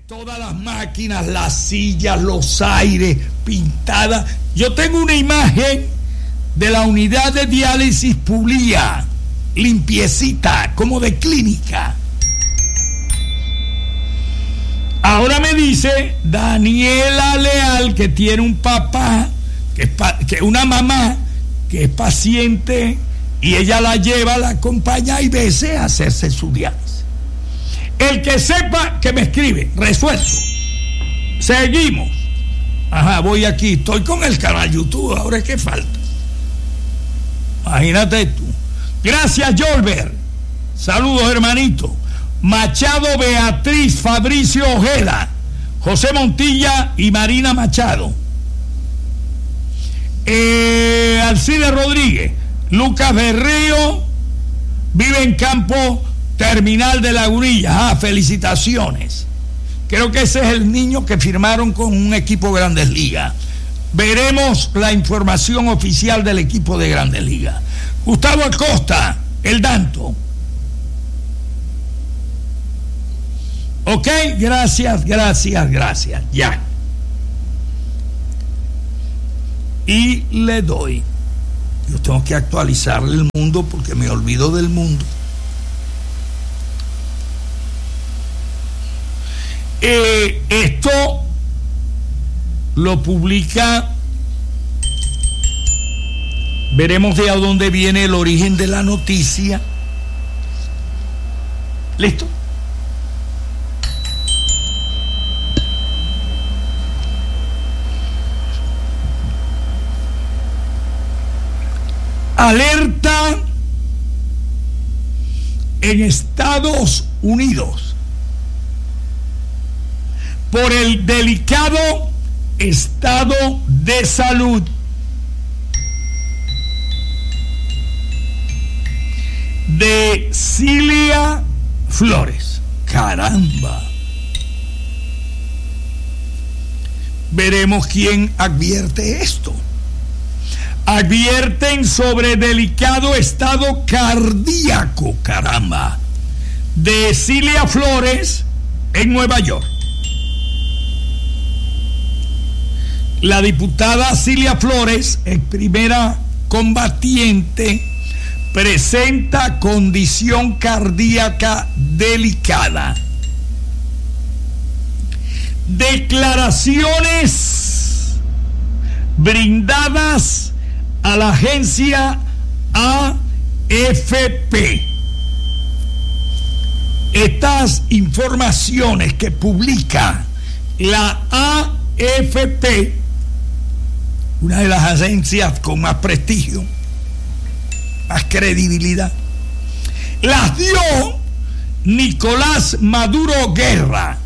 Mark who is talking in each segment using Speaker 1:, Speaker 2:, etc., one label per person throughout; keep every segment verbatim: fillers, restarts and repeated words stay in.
Speaker 1: todas las máquinas, las sillas, los aires, pintadas. Yo tengo una imagen de la unidad de diálisis Pulía, limpiecita, como de clínica. Ahora me dice Daniela Leal que tiene un papá, que es pa, que una mamá que es paciente y ella la lleva, la acompaña y veces a hacerse su diálisis. El que sepa que me escribe, resuelto. Seguimos. Ajá, voy aquí, estoy con el canal YouTube, ahora es que falta. Imagínate tú. Gracias, Jolbert. Saludos, hermanito. Machado Beatriz, Fabricio Ojeda, José Montilla y Marina Machado. Eh, Alcide Rodríguez, Lucas Berrío, vive en Campo Terminal de Lagunilla. Ah, felicitaciones. Creo que ese es el niño que firmaron con un equipo de Grandes Ligas. Veremos la información oficial del equipo de Grandes Ligas. Gustavo Acosta, el Danto. Ok, gracias, gracias, gracias. Ya. Y le doy. Yo tengo que actualizarle el mundo porque me olvido del mundo. Eh, esto lo publica. Veremos de a dónde viene el origen de la noticia. ¿Listo? Alerta en Estados Unidos por el delicado estado de salud de Cilia Flores. Caramba. Veremos quién advierte esto. Advierten sobre delicado estado cardíaco, caramba, de Cilia Flores en Nueva York. La diputada Cilia Flores, ex primera combatiente, presenta condición cardíaca delicada. Declaraciones brindadas a la agencia A F P. Estas informaciones que publica la A F P, una de las agencias con más prestigio, más credibilidad, las dio Nicolás Maduro Guerra,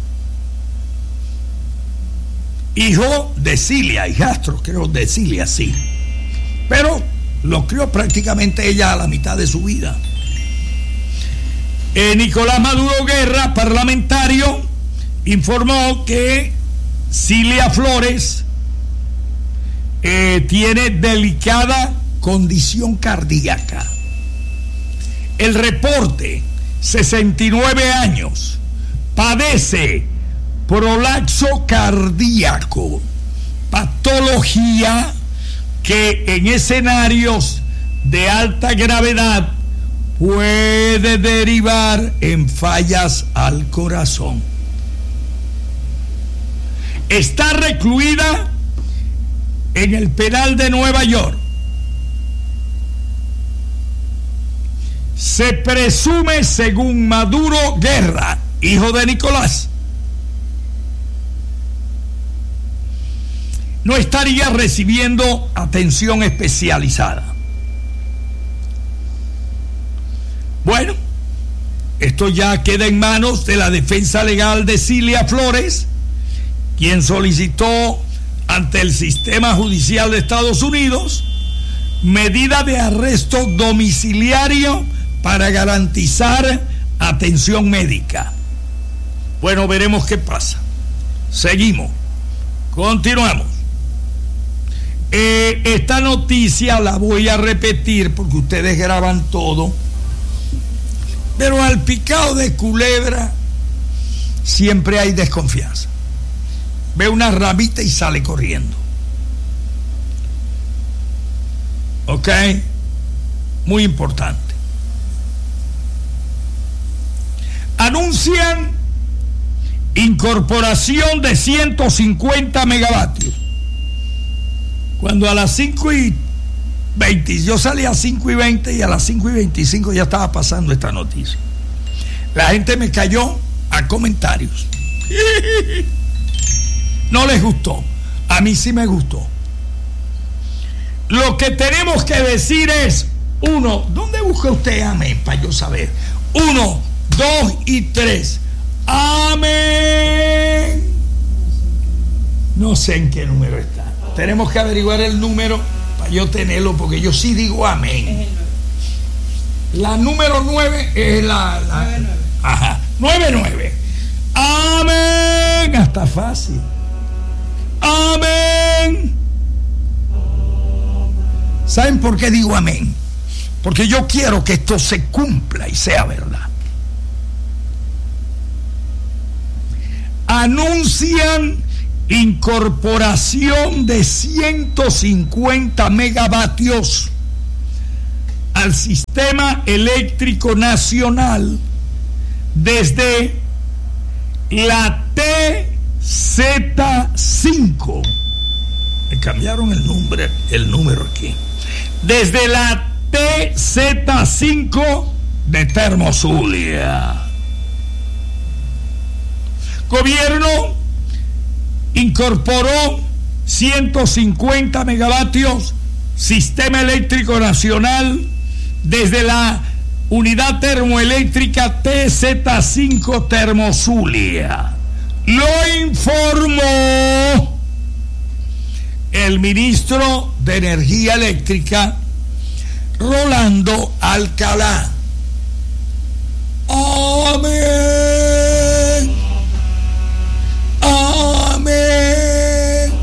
Speaker 1: hijo de Cilia, hijastro creo de Cilia, sí, pero lo crió prácticamente ella a la mitad de su vida. Eh, Nicolás Maduro Guerra, parlamentario, informó que Cilia Flores eh, tiene delicada condición cardíaca. El reporte, sesenta y nueve años, padece prolapso cardíaco, patología que en escenarios de alta gravedad puede derivar en fallas al corazón. Está recluida en el penal de Nueva York. Se presume, según Maduro Guerra, hijo de Nicolás, no estaría recibiendo atención especializada. Bueno, esto ya queda en manos de la defensa legal de Cilia Flores, quien solicitó ante el sistema judicial de Estados Unidos medida de arresto domiciliario para garantizar atención médica. Bueno, veremos qué pasa. Seguimos, continuamos. Eh, esta noticia la voy a repetir porque ustedes graban todo, pero al picado de culebra siempre hay desconfianza. Ve una ramita y sale corriendo. ¿Ok? Muy importante. Anuncian incorporación de ciento cincuenta megavatios. Cuando a las cinco y veinte, yo salí a cinco y veinte y a las cinco y veinticinco ya estaba pasando esta noticia. La gente me cayó a comentarios. No les gustó. A mí sí me gustó. Lo que tenemos que decir es, uno, ¿dónde busca usted amén? Para yo saber. Uno, dos y tres. Amén. No sé en qué número está. Tenemos que averiguar el número para yo tenerlo, porque yo sí digo amén. La número nueve es la... la nueve, nueve. Ajá, nueve, nueve. Amén. Hasta fácil. Amén. ¿Saben por qué digo amén? Porque yo quiero que esto se cumpla y sea verdad. Anuncian incorporación de ciento cincuenta megavatios al sistema eléctrico nacional desde la T Z cinco. Me cambiaron el nombre, el número aquí. Desde la T Z cinco de Termozulia. Gobierno incorporó ciento cincuenta megavatios sistema eléctrico nacional desde la unidad termoeléctrica T Z cinco Termozulia. Lo informó el ministro de Energía Eléctrica, Rolando Alcalá. Amén. Amén.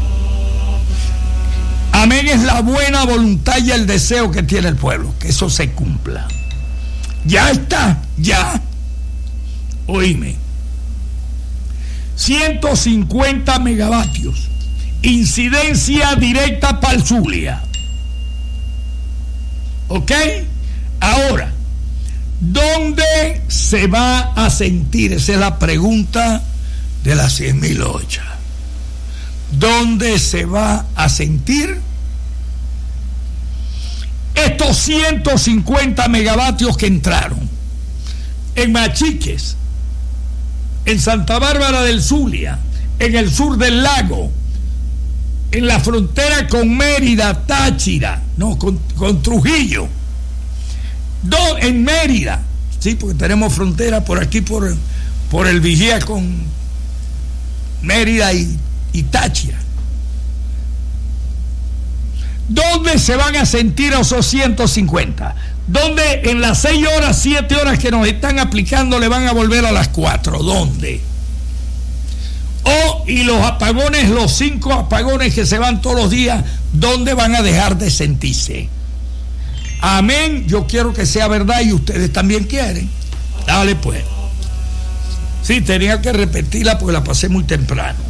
Speaker 1: Amén es la buena voluntad y el deseo que tiene el pueblo, que eso se cumpla. Ya está, ya. Oíme. ciento cincuenta megavatios. Incidencia directa para el Zulia. ¿Ok? Ahora, ¿dónde se va a sentir? Esa es la pregunta de las cien mil ollas. ¿Dónde se va a sentir estos ciento cincuenta megavatios que entraron? En Machiques, en Santa Bárbara del Zulia, en el sur del lago, en la frontera con Mérida, Táchira, no, con, con Trujillo, Do, en Mérida, sí, porque tenemos frontera por aquí, por, por el Vigía con Mérida y, y Táchira. ¿Dónde se van a sentir esos ciento cincuenta? ¿Dónde en las seis horas, siete horas que nos están aplicando le van a volver a las cuatro? ¿Dónde? Oh, y los apagones, los cinco apagones que se van todos los días, ¿dónde van a dejar de sentirse? Amén. Yo quiero que sea verdad y ustedes también quieren. Dale pues. Sí, tenía que repetirla porque la pasé muy temprano.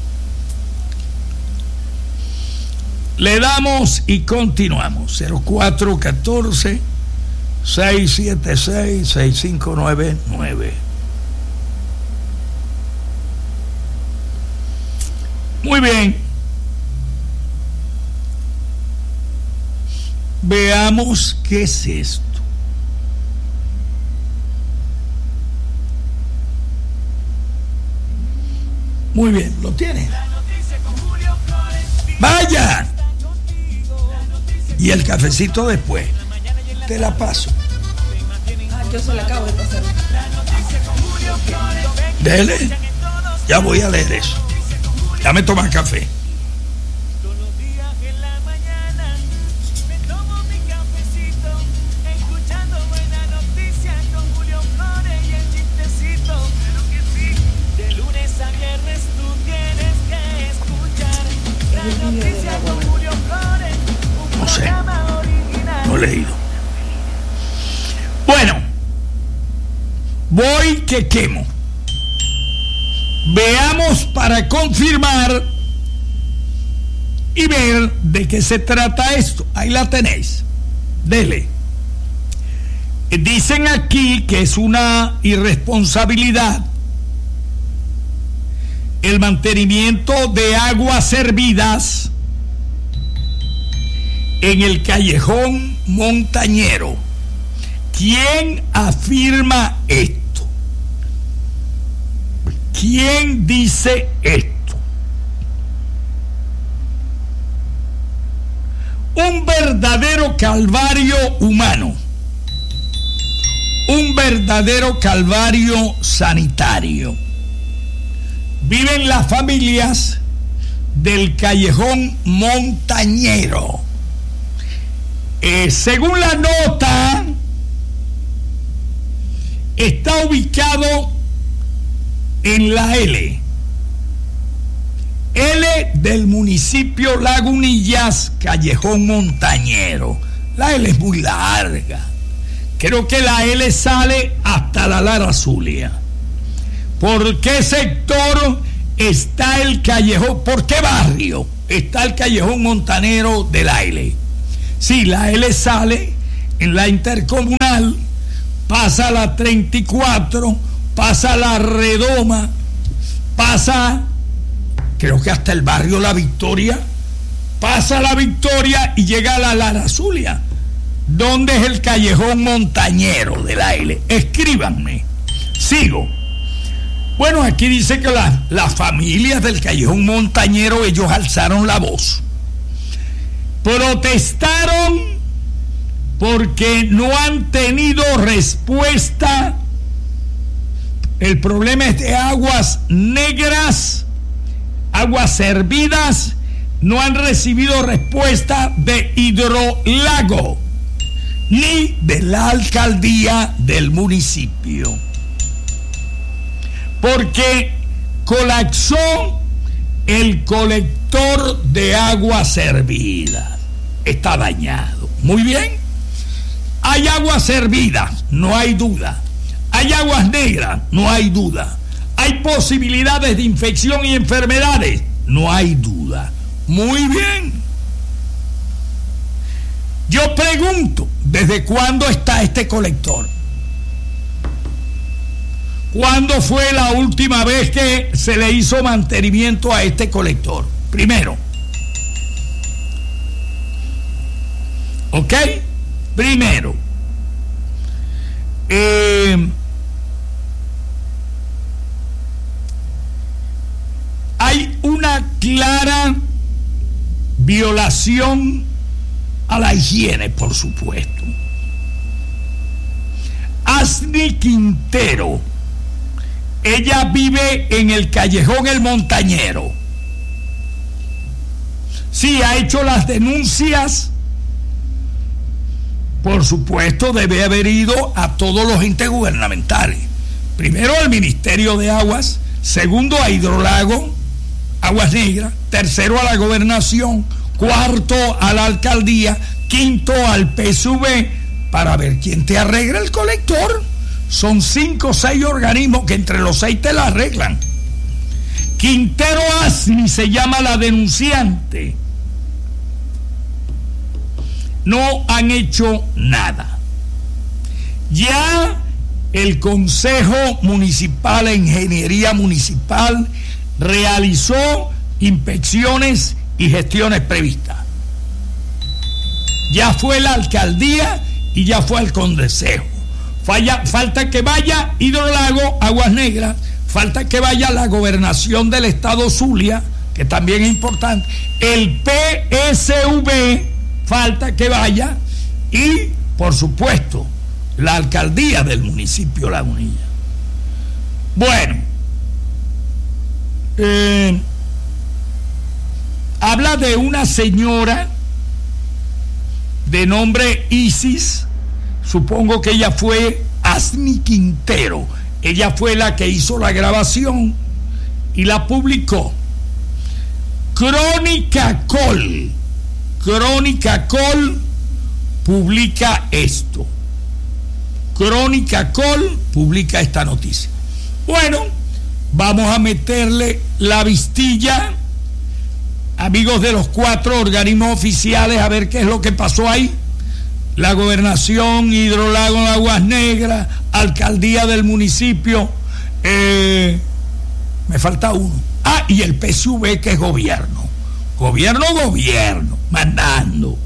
Speaker 1: Le damos y continuamos. cero cuatro uno cuatro, seis siete seis, seis cinco nueve nueve. Muy bien. Veamos qué es esto. Muy bien, ¿lo tiene? ¡Vaya! Y el cafecito después. Te la paso.
Speaker 2: Ah, yo se la acabo de pasar.
Speaker 1: Dele. Ya voy a leer eso. Ya me toman café. No sé, no he leído. Bueno, voy que quemo. Veamos para confirmar y ver de qué se trata esto. Ahí la tenéis. Dele. Dicen aquí que es una irresponsabilidad el mantenimiento de aguas servidas en el callejón montañero. ¿Quién afirma esto? ¿Quién dice esto? Un verdadero calvario humano, un verdadero calvario sanitario. Viven las familias del callejón montañero. Eh, según la nota, está ubicado en la L. L del municipio Lagunillas, callejón montañero. La L es muy larga. Creo que la L sale hasta la Lara Zulia. ¿Por qué sector está el callejón? ¿Por qué barrio está el callejón montanero de la L? Sí, la L sale en la intercomunal, pasa la treinta y cuatro, pasa la Redoma, pasa, creo que hasta el barrio La Victoria, pasa la Victoria y llega a la Lara Zulia. ¿Dónde es el callejón montañero de la L? Escríbanme. Sigo. Bueno, aquí dice que la, las familias del callejón montañero, ellos alzaron la voz. Protestaron porque no han tenido respuesta. El problema es de aguas negras, aguas servidas, no han recibido respuesta de Hidrolago ni de la alcaldía del municipio, porque colapsó el colector de aguas servidas. Está dañado. Muy bien. Hay aguas servidas, no hay duda. Hay aguas negras, no hay duda. Hay posibilidades de infección y enfermedades, no hay duda. Muy bien. Yo pregunto, ¿desde cuándo está este colector? ¿Cuándo fue la última vez que se le hizo mantenimiento a este colector? Primero. ¿Ok? Primero. Eh, hay una clara violación a la higiene, por supuesto. Asni Quintero, ella vive en el callejón El Montañero. Sí, ha hecho las denuncias. Por supuesto, debe haber ido a todos los entes gubernamentales. Primero al Ministerio de Aguas, segundo a Hidrolago, Aguas Negras, tercero a la Gobernación, cuarto a la Alcaldía, quinto al P S U V, para ver quién te arregla el colector. Son cinco o seis organismos que entre los seis te la arreglan. Quintero Asni se llama la denunciante. No han hecho nada. Ya el Consejo Municipal de Ingeniería Municipal realizó inspecciones y gestiones previstas. Ya fue la alcaldía y ya fue el consejo. Falla, falta que vaya Hidrolago, Aguas Negras, falta que vaya la gobernación del estado Zulia, que también es importante, el P S U V, falta que vaya, y por supuesto la alcaldía del municipio Lagunilla. Bueno, eh, habla de una señora de nombre Isis, supongo que ella fue Asni Quintero, ella fue la que hizo la grabación y la publicó. Crónica Col, Crónica Col publica esto. Crónica Col publica esta noticia. Bueno, vamos a meterle la vistilla, amigos de los cuatro organismos oficiales, a ver qué es lo que pasó ahí. La gobernación, Hidrolago de Aguas Negras, alcaldía del municipio, eh, me falta uno. Ah, y el P S U V, que es gobierno. Gobierno, gobierno, mandando.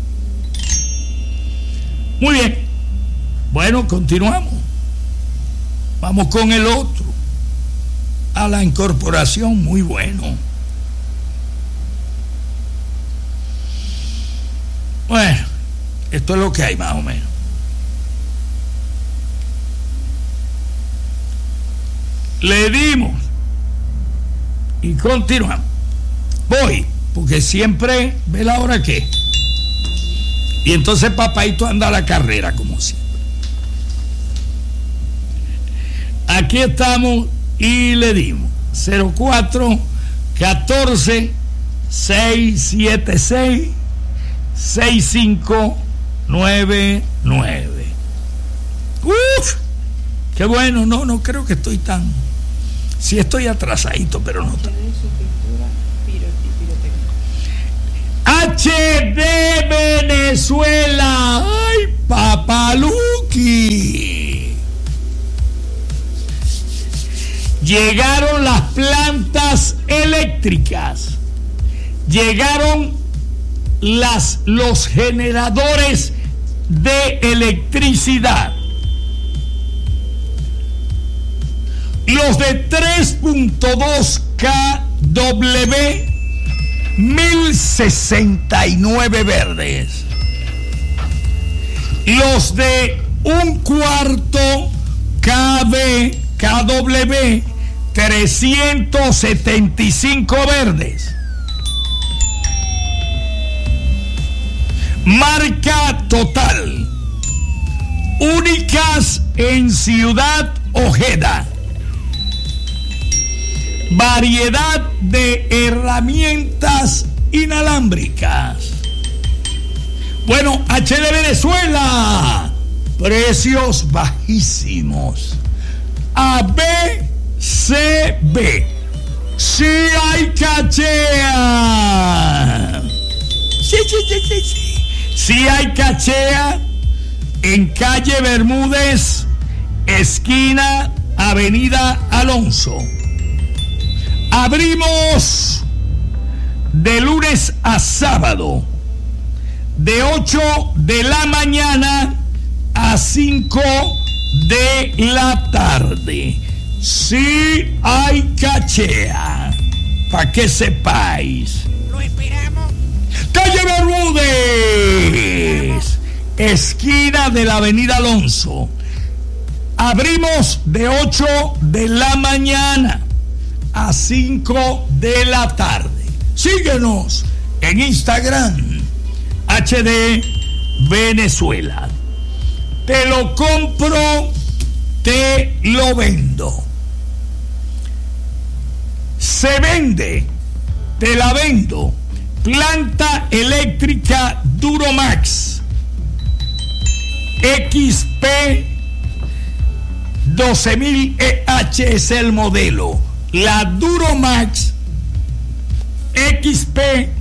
Speaker 1: Muy bien. Bueno, continuamos. Vamos con el otro. A la incorporación, muy bueno. Bueno, esto es lo que hay más o menos. Le dimos y continuamos. Voy, porque siempre ve la hora que. Y entonces papaito anda a la carrera, como siempre. Aquí estamos y le dimos cero cuatro catorce seis siete seis seis cinco nueve nueve. Uf, qué bueno. No, no creo que estoy tan. Sí estoy atrasadito, pero no tan. H D Venezuela. Ay, papaluki. Llegaron las plantas eléctricas. Llegaron las, los generadores de electricidad. Los de tres punto dos kilovoltios, mil sesenta y nueve verdes. Los de un cuarto kV, kW, trescientos setenta y cinco verdes. Marca Total, únicas en Ciudad Ojeda. Variedad de herramientas inalámbricas. Bueno, H D Venezuela, precios bajísimos. A B C B, sí hay cachea. Sí, sí, sí, sí, sí. Sí hay cachea en calle Bermúdez, esquina Avenida Alonso. Abrimos de lunes a sábado, de ocho de la mañana a cinco de la tarde. Sí hay cachea, para que sepáis.
Speaker 2: Lo esperamos.
Speaker 1: Calle Bermúdez, esquina de la Avenida Alonso. Abrimos de ocho de la mañana a cinco de la tarde. Síguenos en Instagram, H D Venezuela. Te lo compro, te lo vendo. Se vende, te la vendo. Planta eléctrica Duromax X P doce mil E H es el modelo. La Duromax X P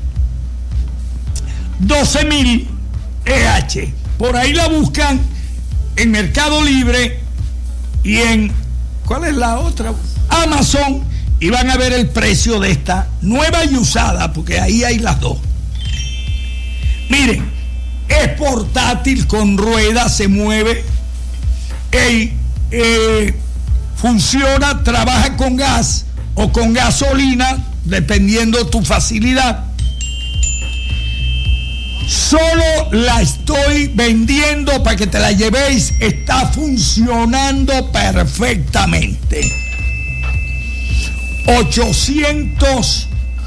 Speaker 1: doce mil E H. Por ahí la buscan en Mercado Libre y en, ¿cuál es la otra? Amazon, y van a ver el precio de esta nueva y usada, porque ahí hay las dos. Miren, es portátil, con ruedas, se mueve, eh, eh, funciona, trabaja con gas o con gasolina, dependiendo tu facilidad. Solo la estoy vendiendo para que te la llevéis. Está funcionando perfectamente. ochocientos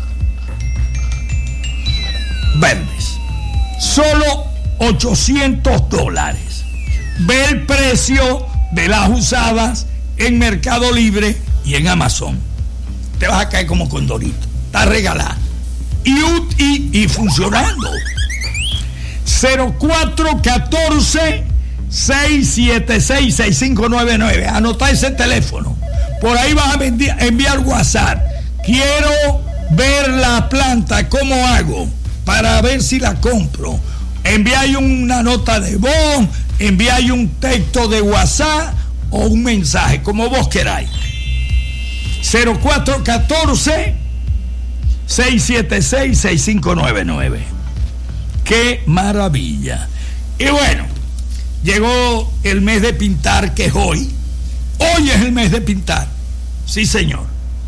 Speaker 1: verdes. Solo ochocientos dólares. Ve el precio de las usadas en Mercado Libre y en Amazon. Te vas a caer como condorito. Está regalada. Y, y, y funcionando. cero cuatro catorce seis siete seis seis cinco nueve nueve. Anota ese teléfono, Por ahí vas a enviar WhatsApp. Quiero ver la planta, ¿cómo hago? Para ver si la compro. Enviáis una nota de voz, enviáis un texto de WhatsApp o un mensaje, como vos queráis. cero cuatro uno cuatro, seis siete seis, seis cinco nueve nueve. ¡Qué maravilla! Y bueno, llegó el mes de pintar, que es hoy. Hoy es el mes de pintar. Sí, señor.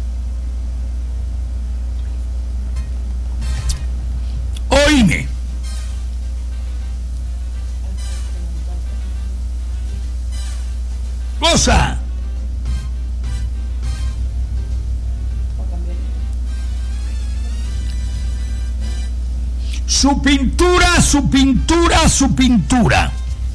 Speaker 1: Oíme. Cosa. Su pintura, su pintura, su pintura.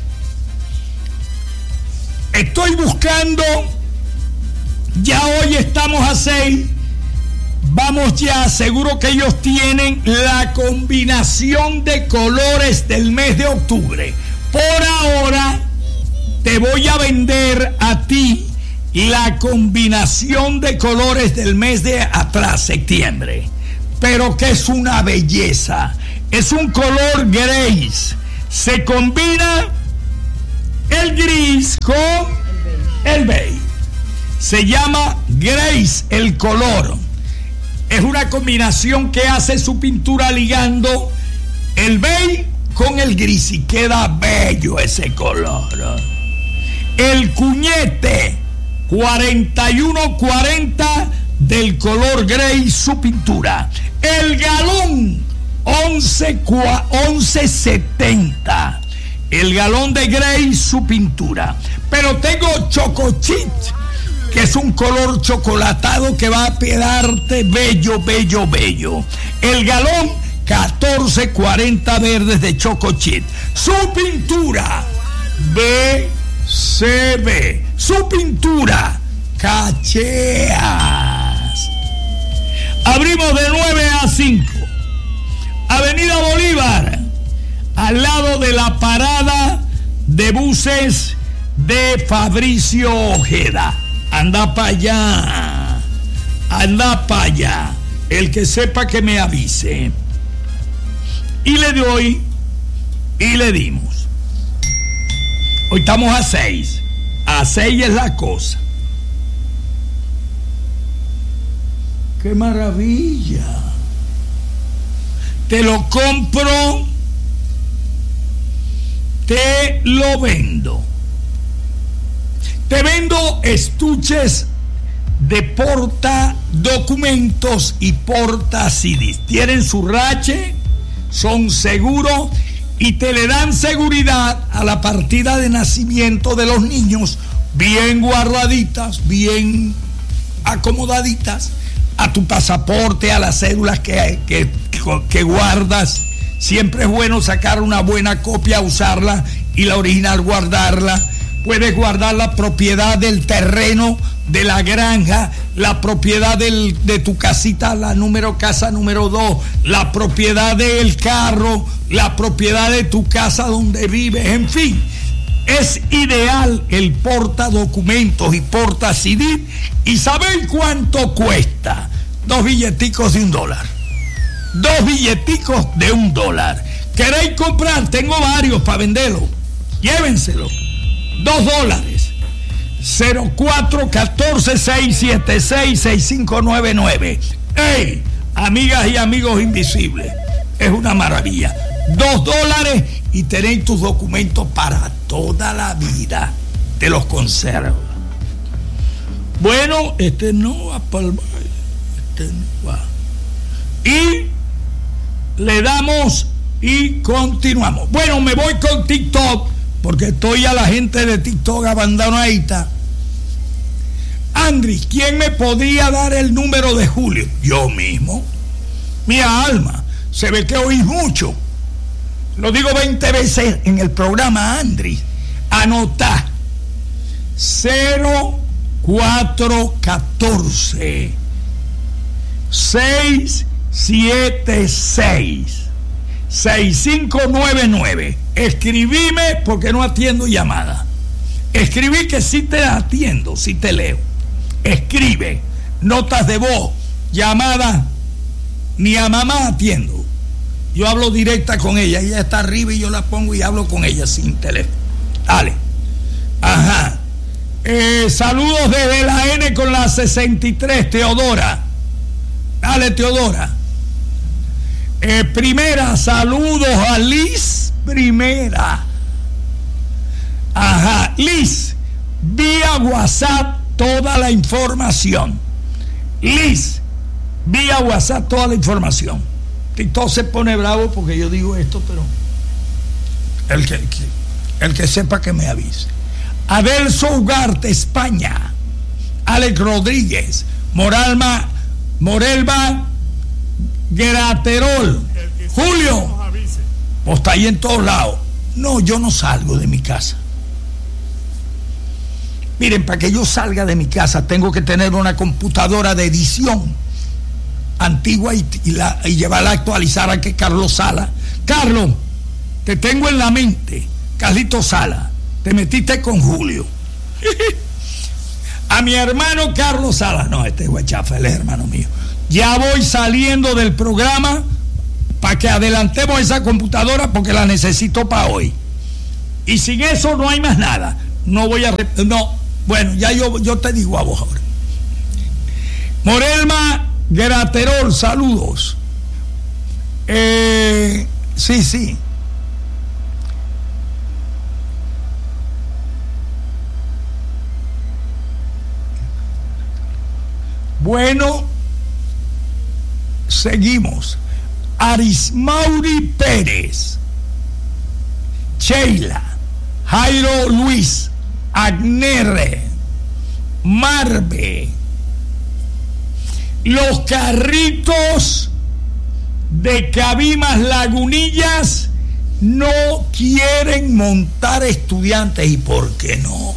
Speaker 1: Estoy buscando, ya hoy estamos a seis, vamos ya, seguro que ellos tienen la combinación de colores del mes de octubre. Por ahora te voy a vender a ti la combinación de colores del mes de atrás, septiembre, pero que es una belleza. Es un color gris, se combina el gris con el beige. Se llama gris el color. Es una combinación que hace su pintura ligando el beige con el gris y queda bello ese color. El cuñete cuarenta y uno cuarenta del color gris, su pintura. El galón once setenta. El galón de Grey, su pintura. Pero tengo Chocochit, que es un color chocolatado que va a quedarte bello, bello, bello. El galón catorce cuarenta verdes de Chocochit. Su pintura B C B. Su pintura Cacheas. Abrimos de nueve a cinco. Avenida Bolívar, al lado de la parada de buses de Fabricio Ojeda. Anda para allá, anda para allá. El que sepa que me avise. Y le doy, y le dimos. Hoy estamos a seis. A seis es la cosa. ¡Qué maravilla! Te lo compro, te lo vendo. Te vendo estuches de porta documentos y porta C Ds. Tienen su rache, son seguros y te le dan seguridad a la partida de nacimiento de los niños, bien guardaditas, bien acomodaditas, a tu pasaporte, a las cédulas que, que, que guardas. Siempre es bueno sacar una buena copia, usarla y la original guardarla. Puedes guardar la propiedad del terreno, de la granja, la propiedad del, de tu casita, la número casa número dos, la propiedad del carro, la propiedad de tu casa donde vives, en fin. Es ideal el porta documentos y porta C D. ¿Y sabéis cuánto cuesta? Dos billeticos de un dólar. Dos billeticos de un dólar. ¿Queréis comprar? Tengo varios para venderlo. Llévenselo. Dos dólares. cero cuatro uno cuatro, seis siete seis, seis cinco nueve nueve. ¡Ey! Amigas y amigos invisibles. Es una maravilla. Dos dólares y tenéis tus documentos para toda la vida. Te los conservo. Bueno, este no va para el baile. Este no va. Y le damos y continuamos. Bueno, me voy con TikTok porque estoy a la gente de TikTok abandonadita. Andri, ¿quién me podría dar el número de Julio? Yo mismo. Mira, Alma, se ve que oís mucho. Lo digo veinte veces en el programa, Andri. Anotá. cero cuatro catorce seis siete seis seis cinco nueve nueve. Escribime porque no atiendo llamada. Escribí que sí te atiendo, sí te leo. escribe, notas de voz, llamadas, ni a mamá atiendo. Yo hablo directa con ella, ella está arriba y yo la pongo y hablo con ella sin teléfono. Dale. Ajá. Eh, saludos desde la N con la sesenta y tres, Teodora. Dale, Teodora. Eh, primera, saludos a Liz Primera. Ajá, Liz, vía WhatsApp toda la información. Liz, vía WhatsApp toda la información. Tito se pone bravo porque yo digo esto, pero el que, el que sepa que me avise. Adelso Ugarte, España. Alex Rodríguez, Moralma, Morelva Graterol. Julio, pues está ahí en todos lados. No, yo no salgo de mi casa. Miren, para que yo salga de mi casa tengo que tener una computadora de edición antigua y, y, la, y llevarla a actualizar a que Carlos Sala. Carlos, te tengo en la mente. Carlito Sala, te metiste con Julio. A mi hermano Carlos Sala, no, este es guachafa, él es hermano mío. Ya voy saliendo del programa para que adelantemos esa computadora porque la necesito para hoy. Y sin eso no hay más nada. No voy a... No, bueno, ya yo, yo te digo a vos ahora. Morelma Graterol, saludos. Eh, sí, sí. Bueno, seguimos. Arismauri Pérez, Sheila, Jairo Luis, Agnerre, Marve. Los carritos de Cabimas Lagunillas no quieren montar estudiantes. ¿Y por qué no?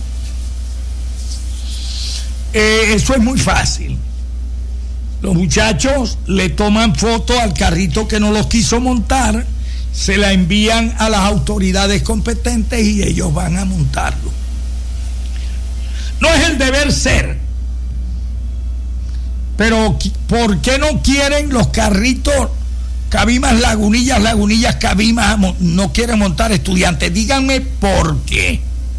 Speaker 1: Eh, eso es muy fácil. Los muchachos le toman foto al carrito que no los quiso montar, se la envían a las autoridades competentes y ellos van a montarlo. No es el deber ser. Pero ¿por qué no quieren los carritos Cabimas Lagunillas, Lagunillas Cabimas no quieren montar estudiantes? Díganme por qué.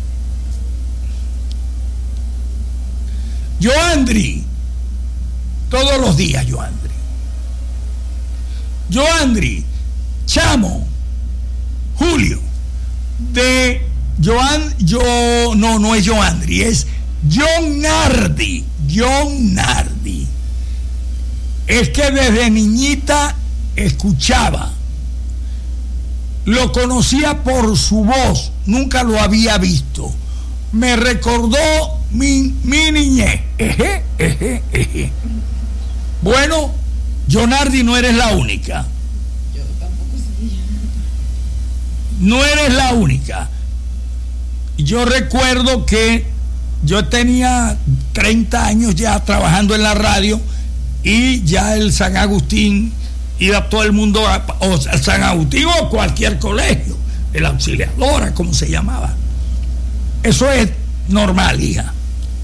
Speaker 1: Joandri, todos los días Joandri. Joandri, Chamo, Julio, de Joan, yo, no, no es Joandri, es John Nardi, John Nardi. Es que desde niñita escuchaba, lo conocía por su voz, nunca lo había visto. Me recordó mi, mi niñez. Eje, eje, eje. Bueno, Jonardi, no eres la única.
Speaker 2: Yo tampoco sabía.
Speaker 1: No eres la única. Yo recuerdo que yo tenía treinta años ya trabajando en la radio y ya el San Agustín iba todo el mundo a, o San Agustín o cualquier colegio, el Auxiliadora, como se llamaba. Eso es normal, hija.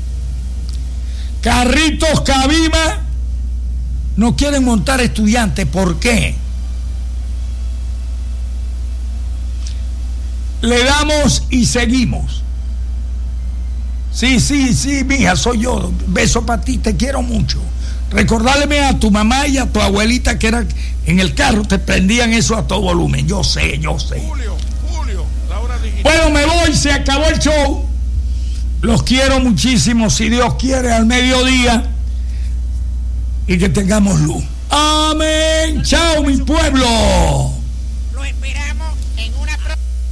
Speaker 1: Carritos Cabima no quieren montar estudiantes. ¿Por qué? Le damos y seguimos. Sí, sí, sí, mija, soy yo. Beso para ti, te quiero mucho. Recordarle a tu mamá y a tu abuelita que era en el carro, te prendían eso a todo volumen. Yo sé, yo sé.
Speaker 3: Julio, Julio, la hora digital.
Speaker 1: Bueno, me voy, se acabó el show. Los quiero muchísimo, si Dios quiere, al mediodía. Y que tengamos luz. Amén. Chao, mi pueblo.